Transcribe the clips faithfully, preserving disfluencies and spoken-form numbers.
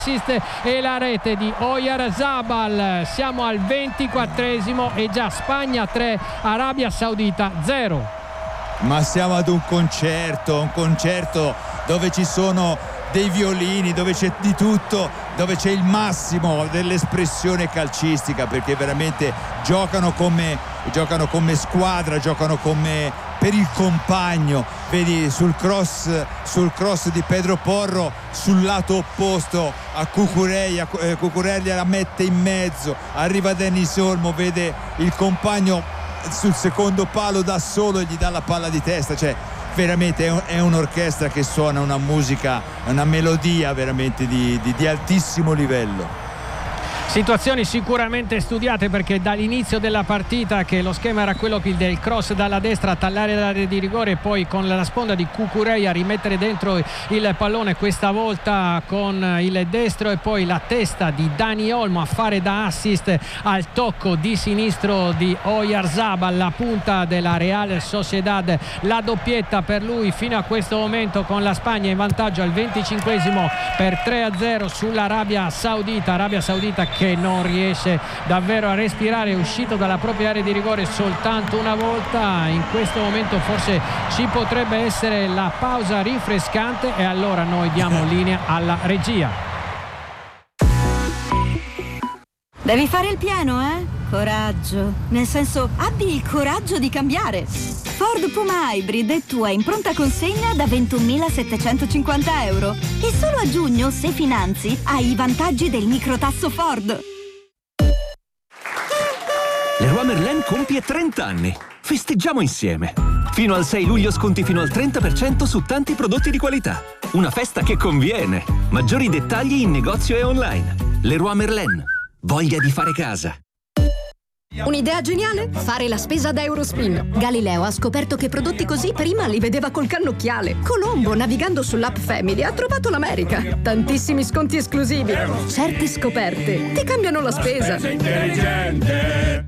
assist e la rete di Oyarzabal. Siamo al ventiquattresimo e già Spagna tre, Arabia Saudita zero. Ma siamo ad un concerto, un concerto dove ci sono dei violini, dove c'è di tutto, dove c'è il massimo dell'espressione calcistica, perché veramente giocano come, giocano come squadra, giocano come per il compagno. Vedi sul cross, sul cross di Pedro Porro, sul lato opposto a Cucurella, eh, Cucurella la mette in mezzo, arriva Denis Olmo, vede il compagno sul secondo palo da solo e gli dà la palla di testa. Cioè veramente è, un, è un'orchestra che suona una musica, una melodia veramente di, di, di altissimo livello. Situazioni sicuramente studiate, perché dall'inizio della partita che lo schema era quello del cross dalla destra, tallare l'area di rigore e poi con la sponda di Cucurella rimettere dentro il pallone, questa volta con il destro, e poi la testa di Dani Olmo a fare da assist al tocco di sinistro di Oyarzabal, la punta della Real Sociedad. La doppietta per lui fino a questo momento, con la Spagna in vantaggio al venticinquesimo per tre a zero sull'Arabia Saudita. Arabia Saudita che non riesce davvero a respirare, è uscito dalla propria area di rigore soltanto una volta. In questo momento forse ci potrebbe essere la pausa rinfrescante e allora noi diamo linea alla regia. Devi fare il pieno, eh? Coraggio. Nel senso, abbi il coraggio di cambiare. Ford Puma Hybrid è tua in pronta consegna da ventunomilasettecentocinquanta euro. E solo a giugno, se finanzi, hai i vantaggi del microtasso Ford. Leroy Merlin compie trenta anni. Festeggiamo insieme. Fino al sei luglio sconti fino al trenta per cento su tanti prodotti di qualità. Una festa che conviene. Maggiori dettagli in negozio e online. Leroy Merlin. Voglia di fare casa. Un'idea geniale? Fare la spesa da Eurospin. Galileo ha scoperto che prodotti così prima li vedeva col cannocchiale. Colombo, navigando sull'app Family, ha trovato l'America. Tantissimi sconti esclusivi. Certe scoperte ti cambiano la spesa. Intelligente.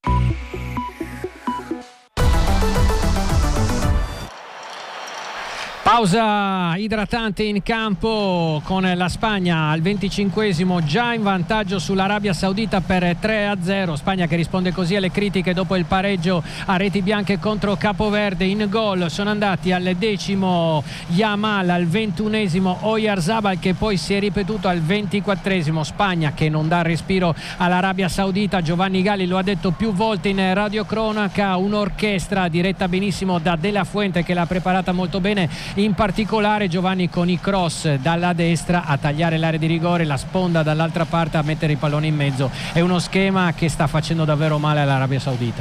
Pausa idratante in campo con la Spagna al venticinquesimo già in vantaggio sull'Arabia Saudita per tre a zero. Spagna che risponde così alle critiche dopo il pareggio a reti bianche contro Capoverde. In gol sono andati al decimo Yamal, al ventunesimo Oyarzabal, che poi si è ripetuto al ventiquattresimo. Spagna che non dà respiro all'Arabia Saudita. Giovanni Galli lo ha detto più volte in radiocronaca, un'orchestra diretta benissimo da De La Fuente che l'ha preparata molto bene. In particolare Giovanni con i cross dalla destra a tagliare l'area di rigore, la sponda dall'altra parte a mettere il pallone in mezzo. È uno schema che sta facendo davvero male all'Arabia Saudita.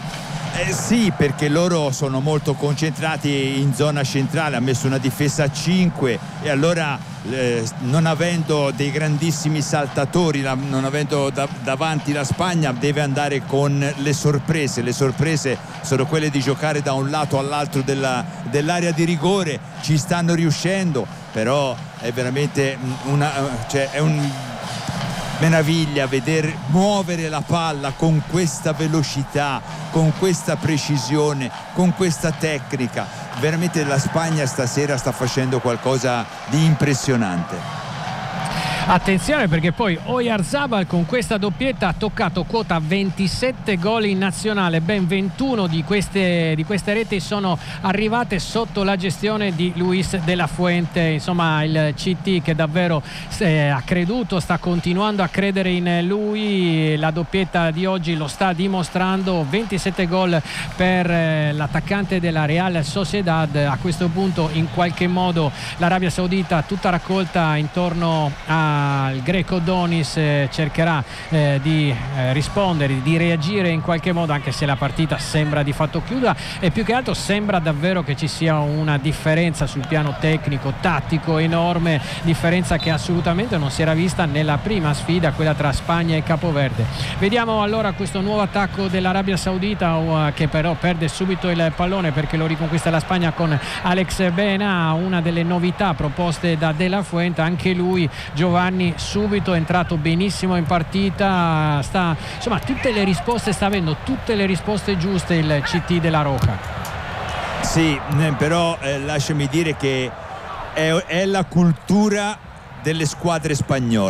Eh sì, perché loro sono molto concentrati in zona centrale, ha messo una difesa a cinque e allora eh, non avendo dei grandissimi saltatori, la, non avendo da, davanti la Spagna, deve andare con le sorprese. Le sorprese sono quelle di giocare da un lato all'altro della, dell'area di rigore. Ci stanno riuscendo, però è veramente una, cioè è un meraviglia vedere muovere la palla con questa velocità, con questa precisione, con questa tecnica. Veramente la Spagna stasera sta facendo qualcosa di impressionante. Attenzione, perché poi Oyarzabal con questa doppietta ha toccato quota ventisette gol in nazionale. Ben ventuno di queste, di queste reti sono arrivate sotto la gestione di Luis de la Fuente. Insomma, il C T che davvero eh, ha creduto, sta continuando a credere in lui. La doppietta di oggi lo sta dimostrando. ventisette gol per eh, l'attaccante della Real Sociedad. A questo punto in qualche modo l'Arabia Saudita tutta raccolta intorno a il greco Donis eh, cercherà eh, di eh, rispondere, di reagire in qualche modo, anche se la partita sembra di fatto chiusa e più che altro sembra davvero che ci sia una differenza sul piano tecnico, tattico enorme, differenza che assolutamente non si era vista nella prima sfida, quella tra Spagna e Capoverde. Vediamo allora questo nuovo attacco dell'Arabia Saudita uh, che però perde subito il pallone perché lo riconquista la Spagna con Alex Bena, una delle novità proposte da De La Fuente. Anche lui, Giovanni, subito è entrato benissimo in partita, sta, insomma tutte le risposte sta avendo, tutte le risposte giuste il C T della Roca. Sì, però eh, lasciami dire che è, è la cultura delle squadre spagnole.